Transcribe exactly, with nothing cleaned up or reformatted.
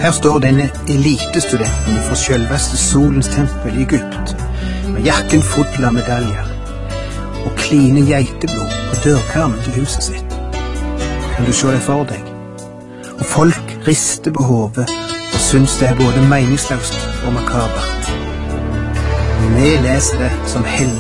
Her står denne elitestudenten fra selveste solens tempel i Egypt, med jakken full av medaljer, og kline geiteblod på dørkarmen til huset sitt. Kan du se det for deg? Og folk rister på hodet og synes det er både meningsløst og makabert. Vi leser det som hellig